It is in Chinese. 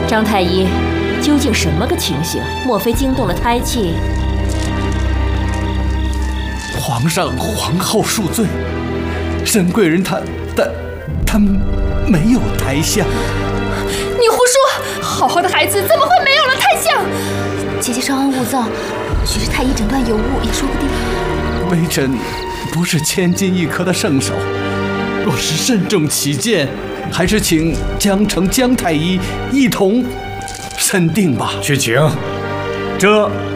张太医，究竟什么个情形？莫非惊动了胎气？ 皇上、皇后恕罪，沈贵人她没有胎相。 你胡说！好好的孩子怎么会没有了胎相？ 姐姐稍安勿躁，或许是太医诊断有误，也说不定。 微臣不是千金一颗的圣手，若是慎重起见，还是请江城江太医一同审定吧。 去请，这